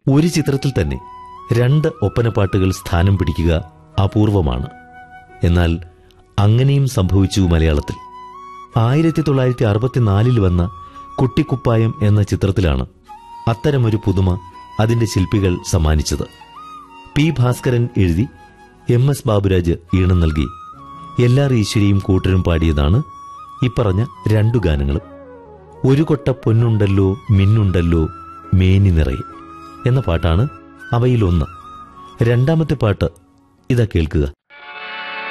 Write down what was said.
ഒരു ചിത്രത്തിൽ തന്നെ 2 ഒപ്പനപ്പാട്ടുകൾ സ്ഥാനം പിടിക്കുക അപൂർവമാണ്. എന്നാൽ അങ്ങനെയും സംഭവിച്ചു മലയാളത്തിൽ. 1964 വന്ന കുട്ടിക്കുപ്പായം എന്ന ചിത്രത്തിലാണ് അത്തരമൊരു പുതുമ അതിന്റെ ശില്പികൾ സമ്മാനിച്ചത്. പി ഭാസ്കരൻ എഴുതി MS ബാബുരാജ് ഈണം നൽകി LR ഈശ്വരിയും കൂട്ടരും പാടിയതാണ് ഇപ്പറഞ്ഞ 2 ഗാനങ്ങളും. ഒരു കൊട്ട പൊന്നുണ്ടല്ലോ മിന്നുണ്ടല്ലോ മേനി നിറയെ എന്ന പാട്ടാണ് അവയിലൊന്ന്. രണ്ടാമത്തെ പാട്ട് ഇതാ കേൾക്കുക.